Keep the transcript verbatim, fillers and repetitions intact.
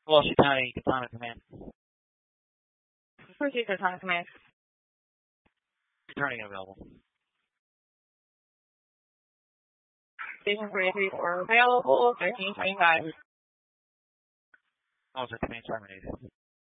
Velocity County, Katana Command. Proceed to Katana Command. Returning available. Station forty-three for available, thirteen twenty-five. Also, command terminated.